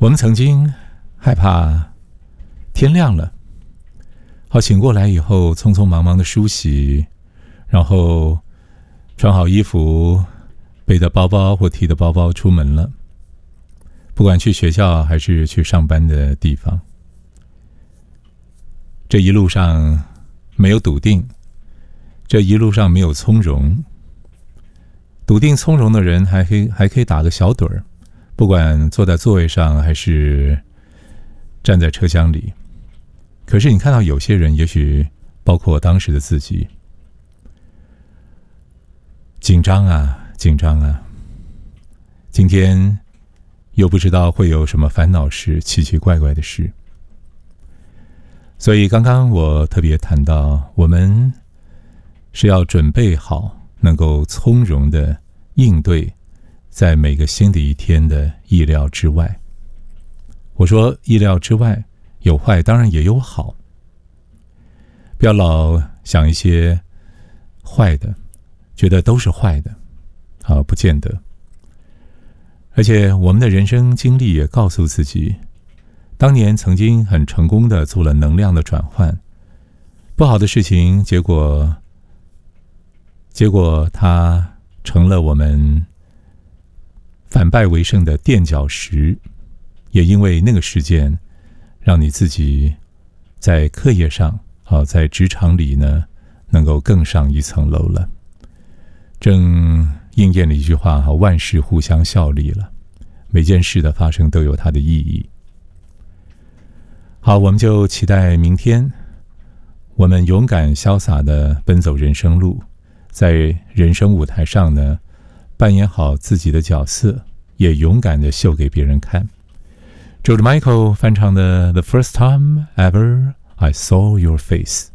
我们曾经害怕天亮了，好醒过来以后匆匆忙忙的梳洗，然后穿好衣服，背着包包或提着包包出门了，不管去学校还是去上班的地方。这一路上没有笃定，这一路上没有从容。笃定从容的人还可以打个小盹儿，不管坐在座位上还是站在车厢里。可是你看到有些人，也许包括当时的自己，紧张啊，紧张啊，今天又不知道会有什么烦恼事，奇奇怪怪的事。所以刚刚我特别谈到，我们是要准备好能够从容的应对在每个新的一天的意料之外。我说意料之外有坏，当然也有好，不要老想一些坏的，觉得都是坏的，不见得。而且我们的人生经历也告诉自己，当年曾经很成功的做了能量的转换，不好的事情结果它成了我们反败为胜的垫脚石，也因为那个事件让你自己在课业上在职场里呢能够更上一层楼了。正应验了一句话，万事互相效力了，每件事的发生都有它的意义。好，我们就期待明天我们勇敢潇洒地奔走人生路，在人生舞台上呢扮演好自己的角色，也勇敢地秀给别人看。George Michael 翻唱的 The First Time Ever I Saw Your Face。